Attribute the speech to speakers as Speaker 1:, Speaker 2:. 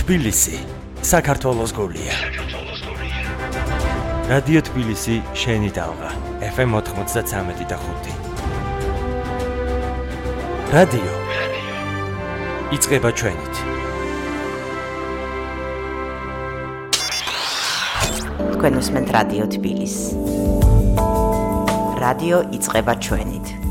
Speaker 1: თბილისი საქართველოს გულია. რადიო თბილისი შენი დალღა FM 93.5. რადიო იწყება ჩვენით.
Speaker 2: თქვენ უსმენთ რადიო თბილისი. რადიო იწყება ჩვენით.